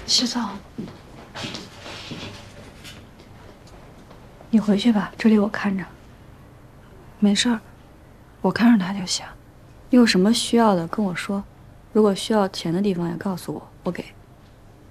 洗澡。你回去吧，这里我看着。 没事儿，我看着他就行。 你有什么需要的跟我说，如果需要钱的地方也告诉我，我给。